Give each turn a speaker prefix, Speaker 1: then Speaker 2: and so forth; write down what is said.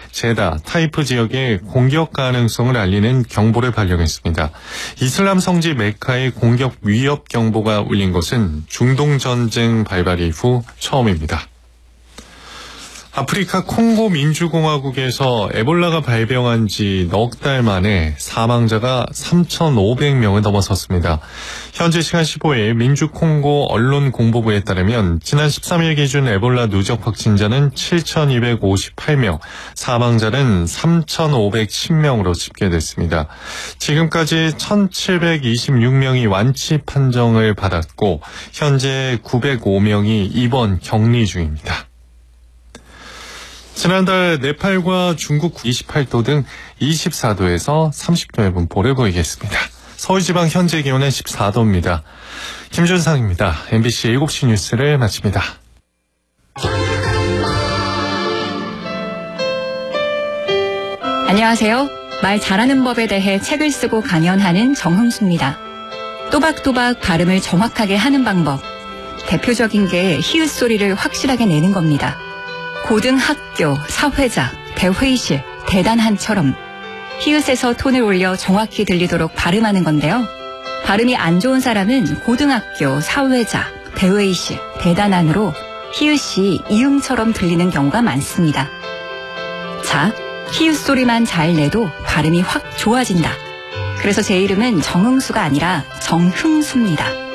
Speaker 1: 제다, 타이프 지역의 공격 가능성을 알리는 경보를 발령했습니다. 이슬람 성지 메카의 공격 위협 경보가 울린 것은 중동 전쟁 발발 이후 처음입니다. 아프리카 콩고 민주공화국에서 에볼라가 발병한 지 넉 달 만에 사망자가 3,500명을 넘어섰습니다. 현지 시간 15일 민주콩고 언론공보부에 따르면 지난 13일 기준 에볼라 누적 확진자는 7,258명, 사망자는 3,510명으로 집계됐습니다. 지금까지 1,726명이 완치 판정을 받았고 현재 905명이 입원 격리 중입니다. 지난달 네팔과 중국 28도 등 24도에서 30도의 분포를 보이겠습니다. 서울지방 현재 기온은 14도입니다. 김준상입니다. MBC 7시 뉴스를 마칩니다.
Speaker 2: 안녕하세요. 말 잘하는 법에 대해 책을 쓰고 강연하는 정흥수입니다. 또박또박 발음을 정확하게 하는 방법. 대표적인 게 히읗 소리를 확실하게 내는 겁니다. 고등학교, 사회자, 대회의실, 대단한처럼 히읗에서 톤을 올려 정확히 들리도록 발음하는 건데요. 발음이 안 좋은 사람은 고등학교, 사회자, 대회의실, 대단한으로 히읗이 이음처럼 들리는 경우가 많습니다. 자, 히읗 소리만 잘 내도 발음이 확 좋아진다. 그래서 제 이름은 정흥수가 아니라 정흥수입니다.